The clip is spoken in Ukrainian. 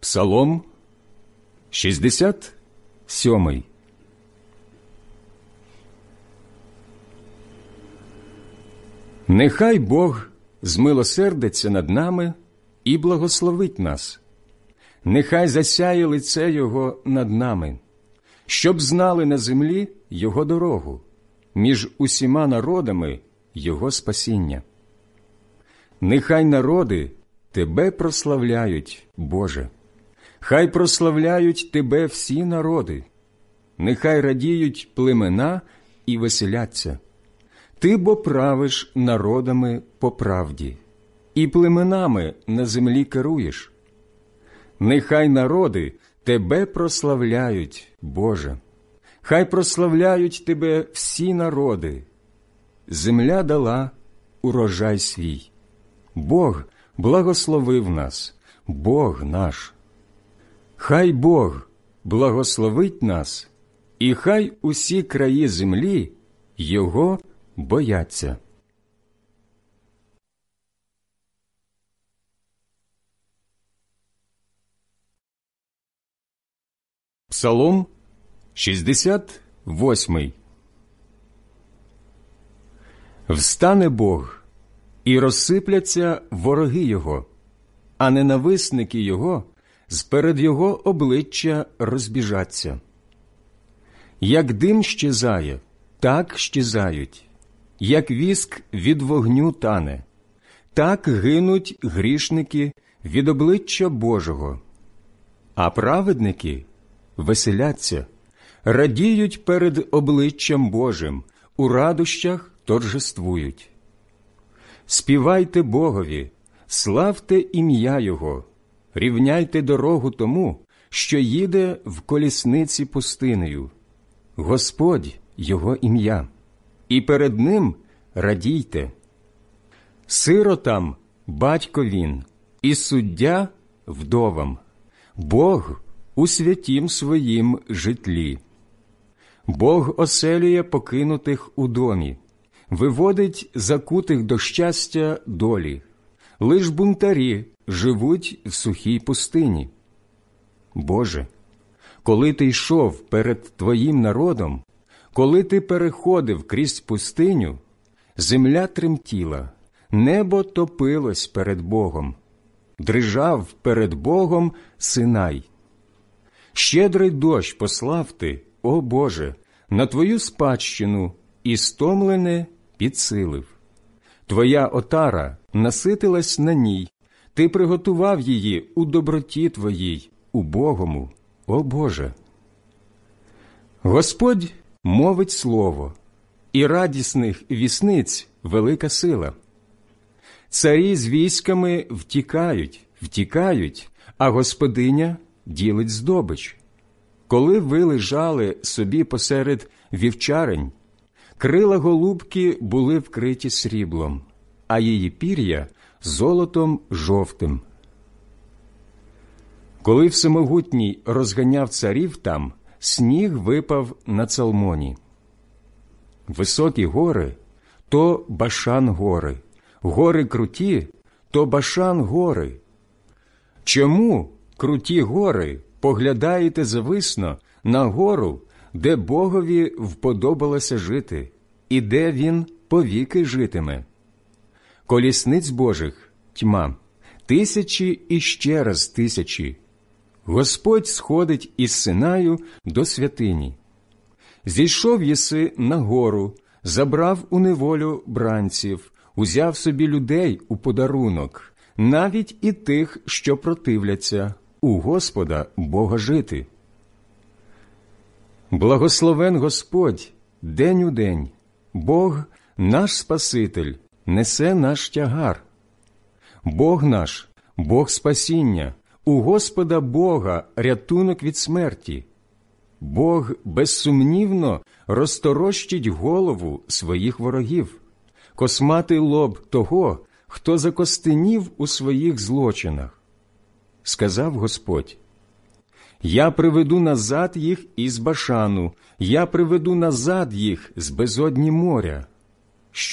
Псалом 67. Нехай Бог змилосердиться над нами і благословить нас. Нехай засяє лице Його над нами, щоб знали на землі Його дорогу, між усіма народами Його спасіння. Нехай народи Тебе прославляють, Боже. Хай прославляють Тебе всі народи. Нехай радіють племена і веселяться. Ти бо правиш народами по правді, і племенами на землі керуєш. Нехай народи Тебе прославляють, Боже. Хай прославляють Тебе всі народи. Земля дала урожай свій. Бог благословив нас, Бог наш. Хай Бог благословить нас, і хай усі краї землі Його бояться. Псалом 68. Встане Бог, і розсипляться вороги Його, а ненависники Його зперед Його обличчя розбіжаться. Як дим щезає, так щезають, як віск від вогню тане, так гинуть грішники від обличчя Божого. А праведники веселяться, радіють перед обличчям Божим, у радощах торжествують. Співайте Богові, славте ім'я Його, рівняйте дорогу тому, що їде в колісниці пустинею. Господь – Його ім'я, і перед Ним радійте. Сиротам – батько Він, і суддя – вдовам, Бог у святім своїм житлі. Бог оселює покинутих у домі, виводить закутих до щастя долі. Лиш бунтарі живуть в сухій пустині. Боже, коли Ти йшов перед Твоїм народом, коли Ти переходив крізь пустиню, земля тремтіла, небо топилось перед Богом, дрижав перед Богом Синай. Щедрий дощ послав Ти, о Боже, на Твою спадщину, і стомлене підсилив. Твоя отара наситилась на ній, Ти приготував її у доброті Твоїй, убогому, о Боже. Господь мовить слово, і радісних вісниць велика сила. Царі з військами втікають, а господиня ділить здобич. Коли ви лежали собі посеред вівчарень, крила голубки були вкриті сріблом, а її пір'я – золотом жовтим. Коли Всемогутній розганяв царів там, сніг випав на Цалмоні. Високі гори – то Башан-гори, гори круті – то Башан-гори. Чому, круті гори, поглядаєте зависно на гору, де Богові вподобалося жити, і де Він повіки житиме? Колісниць Божих – тьма, тисячі і ще раз тисячі. Господь сходить із Синаю до святині. Зійшов єси на гору, забрав у неволю бранців, узяв собі людей у подарунок, навіть і тих, що противляться, у Господа Бога жити. Благословен Господь день у день, Бог, наш Спаситель, несе наш тягар. Бог наш, Бог спасіння, у Господа Бога рятунок від смерті. Бог безсумнівно розторощить голову своїх ворогів, косматий лоб того, хто закостенів у своїх злочинах. Сказав Господь: «Я приведу назад їх із Башану, я приведу назад їх з безодні моря,